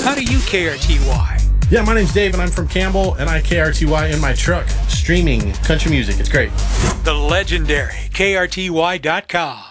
How do you KRTY? Yeah, my name's Dave, and I'm from Campbell, and I KRTY in my truck, streaming country music. It's great. The legendary KRTY.com.